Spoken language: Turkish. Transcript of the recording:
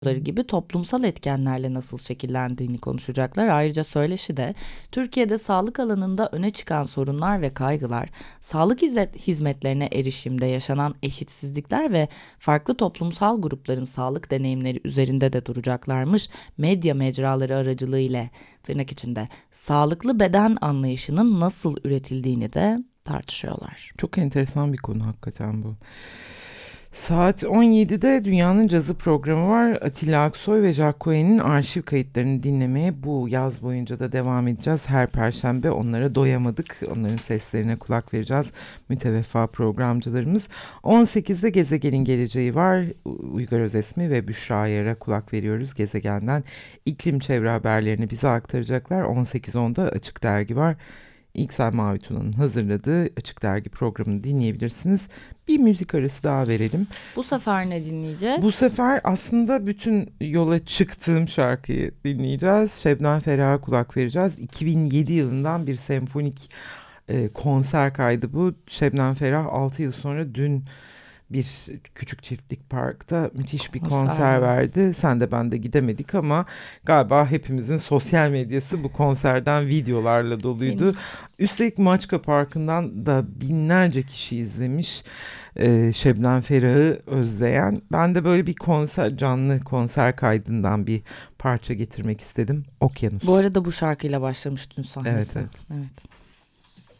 gibi toplumsal etkenlerle nasıl şekillendiğini konuşacaklar. Ayrıca söyleşide Türkiye'de sağlık alanında öne çıkan sorunlar ve kaygılar, sağlık hizmetlerine erişimde yaşanan eşitsizlikler ve farklı toplumsal grupların sağlık deneyimleri üzerinde de duracaklarmış. Medya mecraları aracılığıyla tırnak içinde sağlıklı beden anlayışının nasıl üretildiğini de tartışıyorlar. Çok enteresan bir konu hakikaten bu. Saat 17'de Dünyanın Cazı programı var. Atilla Aksoy ve Jack Cohen'in arşiv kayıtlarını dinlemeye bu yaz boyunca da devam edeceğiz. Her perşembe onlara doyamadık. Onların seslerine kulak vereceğiz. Müteveffa programcılarımız. 18'de Gezegenin Geleceği var. Uygar Özesmi ve Büşra Yar'a kulak veriyoruz. Gezegenden iklim çevre haberlerini bize aktaracaklar. 18.10'da Açık Dergi var. İksel Mavituna'nın hazırladığı Açık Dergi programını dinleyebilirsiniz. Bir müzik arası daha verelim. Bu sefer ne dinleyeceğiz? Bu sefer aslında bütün yola çıktığım şarkıyı dinleyeceğiz. Şebnem Ferah'a kulak vereceğiz. 2007 yılından bir senfonik konser kaydı bu. Şebnem Ferah 6 yıl sonra dün bir küçük çiftlik parkta müthiş bir konser verdi. Sen de ben de gidemedik ama galiba hepimizin sosyal medyası bu konserden videolarla doluydu. Henüz. Üstelik Maçka Parkı'ndan da binlerce kişi izlemiş Şebnem Ferah'ı özleyen. Ben de böyle bir canlı konser kaydından bir parça getirmek istedim. Okyanus. Bu arada bu şarkıyla başlamış dün sahnesi. Evet. Evet.